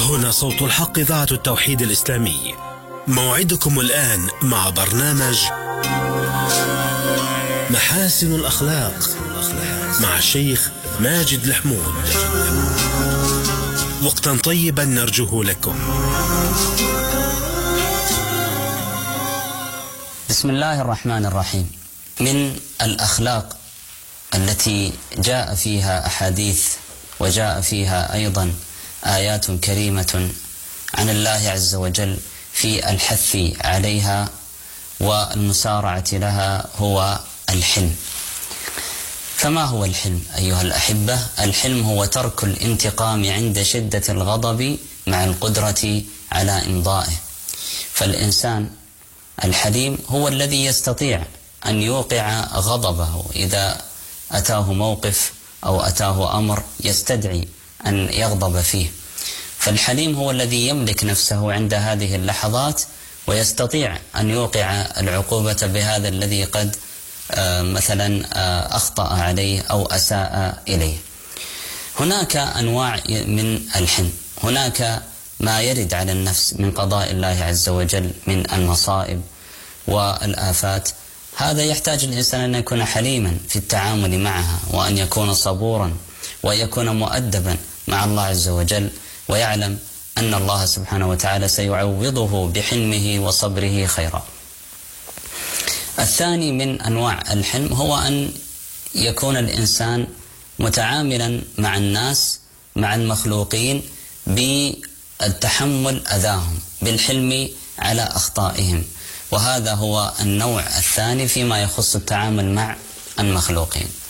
هنا صوت الحق، إذاعة التوحيد الإسلامي. موعدكم الآن مع برنامج محاسن الأخلاق مع الشيخ ماجد الحمود. وقتا طيبا نرجوه لكم. بسم الله الرحمن الرحيم. من الأخلاق التي جاء فيها أحاديث وجاء فيها أيضا آيات كريمة عن الله عز وجل في الحث عليها والمسارعة لها هو الحلم. فما هو الحلم أيها الأحبة؟ الحلم هو ترك الانتقام عند شدة الغضب مع القدرة على إمضائه. فالإنسان الحليم هو الذي يستطيع أن يوقع غضبه إذا أتاه موقف أو أتاه أمر يستدعي أن يغضب فيه. فالحليم هو الذي يملك نفسه عند هذه اللحظات ويستطيع أن يوقع العقوبة بهذا الذي قد مثلا أخطأ عليه أو أساء إليه. هناك أنواع من الحلم. هناك ما يرد على النفس من قضاء الله عز وجل من المصائب والآفات، هذا يحتاج الإنسان أن يكون حليما في التعامل معها، وأن يكون صبورا ويكون مؤدبا مع الله عز وجل، ويعلم أن الله سبحانه وتعالى سيعوضه بحلمه وصبره خيرا. الثاني من أنواع الحلم هو أن يكون الإنسان متعاملا مع الناس، مع المخلوقين، بالتحمل أذاهم، بالحلم على أخطائهم، وهذا هو النوع الثاني فيما يخص التعامل مع المخلوقين.